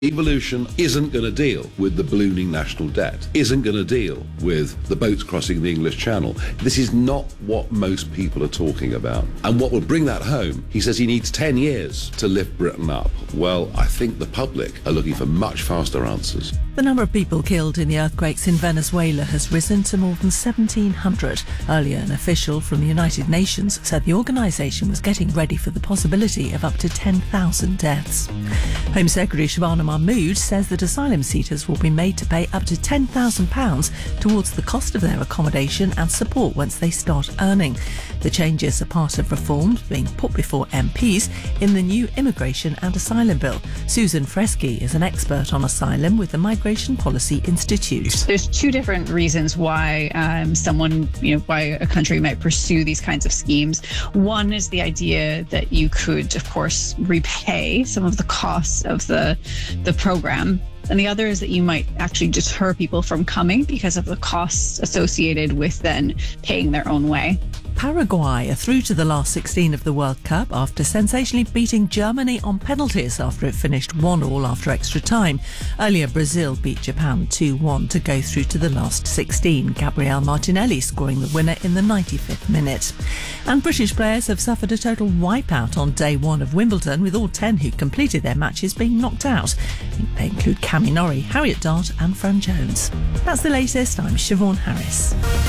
Evolution isn't going to deal with the ballooning national debt, isn't going to deal with the boats crossing the English Channel. This is not what most people are talking about. And what will bring that home, he says he needs 10 years to lift Britain up. Well, I think the public are looking for much faster answers. The number of people killed in the earthquakes in Venezuela has risen to more than 1,700. Earlier, an official from the United Nations said the organisation was getting ready for the possibility of up to 10,000 deaths. Home Secretary Shabana Mahmood says that asylum seekers will be made to pay up to £10,000 towards the cost of their accommodation and support once they start earning. The changes are part of reforms being put before MPs in the new Immigration and Asylum Bill. Susan Fresky is an expert on asylum with the Migration Policy Institute. There's two different reasons why why a country might pursue these kinds of schemes. One is the idea that you could, of course, repay some of the costs of the program. And the other is that you might actually deter people from coming because of the costs associated with then paying their own way. Paraguay are through to the last 16 of the World Cup after sensationally beating Germany on penalties after it finished 1-1 after extra time. Earlier, Brazil beat Japan 2-1 to go through to the last 16, Gabriel Martinelli scoring the winner in the 95th minute. And British players have suffered a total wipeout on day one of Wimbledon, with all 10 who completed their matches being knocked out. They include Cami Norrie, Harriet Dart and Fran Jones. That's the latest. I'm Siobhan Harris.